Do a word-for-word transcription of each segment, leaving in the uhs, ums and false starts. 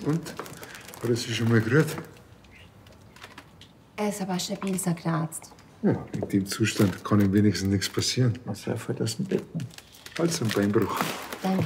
Und? Hat er sich schon mal gerührt? Er ist aber stabil, sagt der Arzt. Ja, in dem Zustand kann ihm wenigstens nichts passieren. Was war vor das Bett? Hals- und Beinbruch. Danke.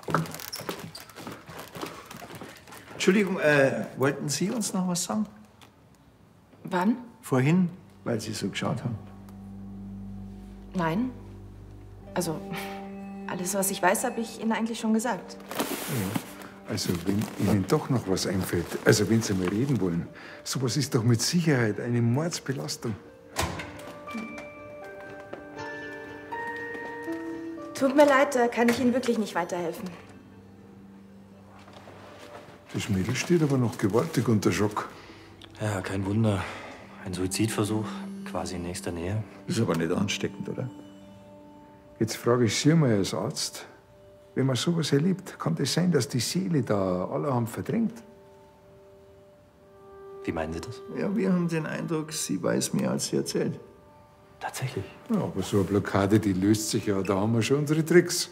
Entschuldigung, äh, wollten Sie uns noch was sagen? Wann? Vorhin, weil Sie so geschaut haben. Nein. Also, alles, was ich weiß, habe ich Ihnen eigentlich schon gesagt. Also, wenn Ihnen doch noch was einfällt, also wenn Sie mal reden wollen, sowas ist doch mit Sicherheit eine Mordsbelastung. Tut mir leid, da kann ich Ihnen wirklich nicht weiterhelfen. Das Mädel steht aber noch gewaltig unter Schock. Ja, kein Wunder. Ein Suizidversuch, quasi in nächster Nähe. Ist aber nicht ansteckend, oder? Jetzt frage ich Sie mal als Arzt, wenn man sowas erlebt, kann das sein, dass die Seele da allerhand verdrängt? Wie meinen Sie das? Ja, wir haben den Eindruck, sie weiß mehr, als sie erzählt. Tatsächlich. Ja, aber so eine Blockade, die löst sich ja, da haben wir schon unsere Tricks.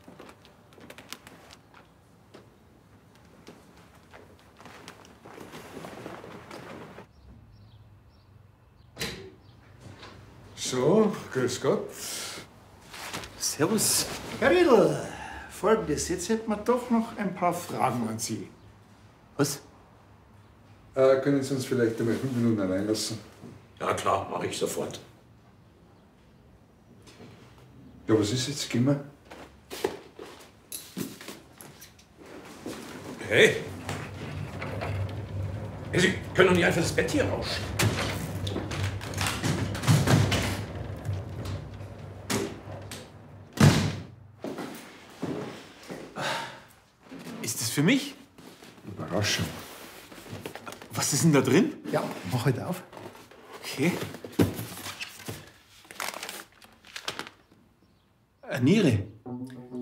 So, grüß Gott. Servus. Herr Riedl, folgendes. Jetzt hätten wir doch noch ein paar Fragen an Sie. Was? Äh, können Sie uns vielleicht einmal fünf Minuten allein lassen? Ja klar, mache ich sofort. Ja, was ist jetzt? Gehen wir? Hey! Hey, Sie können doch nicht einfach das Bett hier rauschen. Ist das für mich? Überraschung. Was ist denn da drin? Ja, mach halt auf. Okay. Eine Niere.